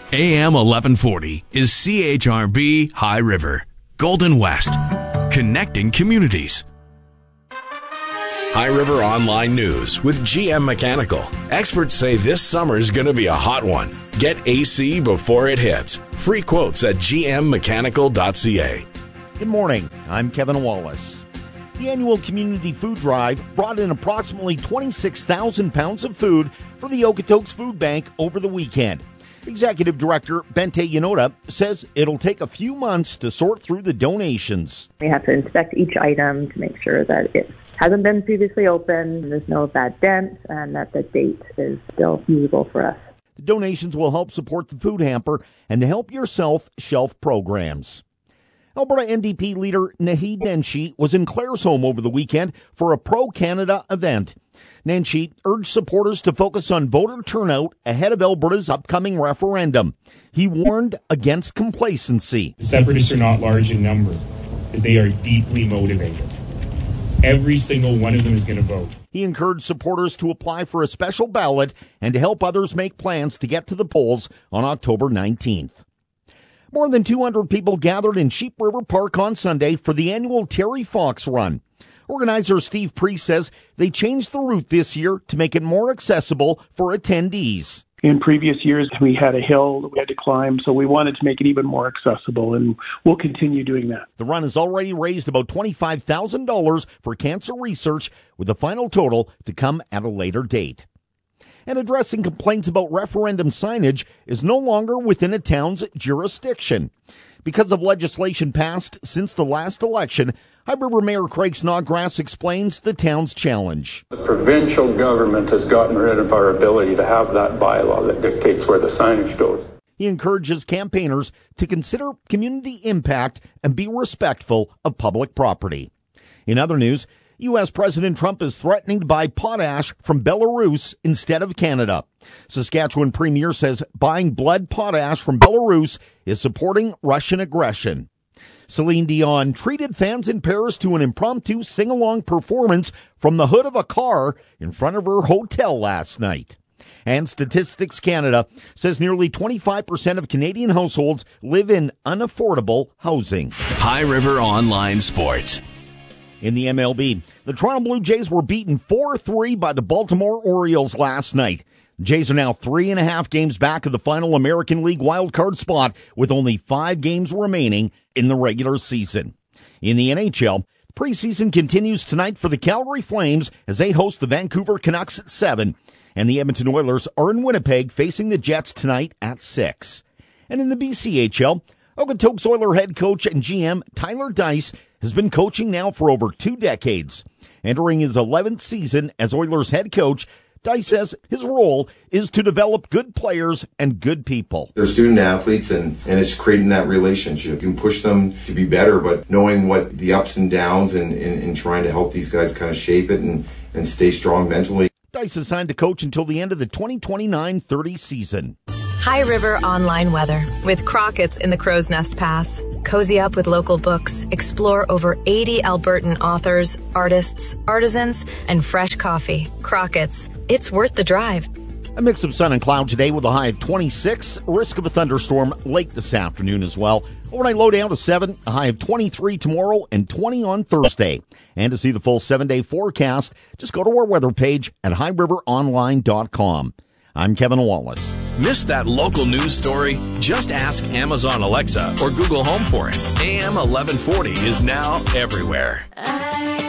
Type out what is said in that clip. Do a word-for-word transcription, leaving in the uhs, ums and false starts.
A M eleven forty is C H R B High River, Golden West, connecting communities. High River Online News with G M Mechanical. Experts say this summer is going to be a hot one. Get A C before it hits. Free quotes at g m mechanical dot c a. Good morning. I'm Kevin Wallace. The annual Community Food Drive brought in approximately twenty-six thousand pounds of food for the Okotoks Food Bank over the weekend. Executive Director Bente Yanoda says it'll take a few months to sort through the donations. We have to inspect each item to make sure that it hasn't been previously opened, there's no bad dent, and that the date is still usable for us. The donations will help support the food hamper and the Help Yourself shelf programs. Alberta N D P leader Naheed Nenshi was in Claresholm over the weekend for a pro-Canada event. Nenshi urged supporters to focus on voter turnout ahead of Alberta's upcoming referendum. He warned against complacency. The separatists are not large in number, but they are deeply motivated. Every single one of them is going to vote. He encouraged supporters to apply for a special ballot and to help others make plans to get to the polls on October nineteenth. More than two hundred people gathered in Sheep River Park on Sunday for the annual Terry Fox Run. Organizer Steve Priest says they changed the route this year to make it more accessible for attendees. In previous years, we had a hill that we had to climb, so we wanted to make it even more accessible, and we'll continue doing that. The run has already raised about twenty-five thousand dollars for cancer research, with the final total to come at a later date. And addressing complaints about referendum signage is no longer within a town's jurisdiction. Because of legislation passed since the last election, High River Mayor Craig Snodgrass explains the town's challenge. The provincial government has gotten rid of our ability to have that bylaw that dictates where the signage goes. He encourages campaigners to consider community impact and be respectful of public property. In other news, U S President Trump is threatening to buy potash from Belarus instead of Canada. Saskatchewan Premier says buying blood potash from Belarus is supporting Russian aggression. Celine Dion treated fans in Paris to an impromptu sing-along performance from the hood of a car in front of her hotel last night. And Statistics Canada says nearly twenty-five percent of Canadian households live in unaffordable housing. High River Online Sports. In the M L B, the Toronto Blue Jays were beaten four three by the Baltimore Orioles last night. The Jays are now three and a half games back of the final American League wildcard spot with only five games remaining in the regular season. In the N H L, preseason continues tonight for the Calgary Flames as they host the Vancouver Canucks at seven, and the Edmonton Oilers are in Winnipeg facing the Jets tonight at six. And in the B C H L, Okotoks Oiler head coach and G M Tyler Dice has been coaching now for over two decades. Entering his eleventh season as Oilers head coach, Dice says his role is to develop good players and good people. They're student athletes, and, and it's creating that relationship. You can push them to be better, but knowing what the ups and downs and, and, and trying to help these guys kind of shape it and, and stay strong mentally. Dice is signed to coach until the end of the twenty twenty-nine thirty season. High River Online Weather with Crockett's in the Crow's Nest Pass. Cozy up with local books. Explore over eighty Albertan authors, artists, artisans, and fresh coffee. Crockett's. It's worth the drive. A mix of sun and cloud today with a high of twenty-six. Risk of a thunderstorm late this afternoon as well. Overnight low down to seven. A high of twenty-three tomorrow and twenty on Thursday. And to see the full seven-day forecast, just go to our weather page at high river online dot com. I'm Kevin Wallace. Missed that local news story? Just ask Amazon Alexa or Google Home for it. A M eleven forty is now everywhere.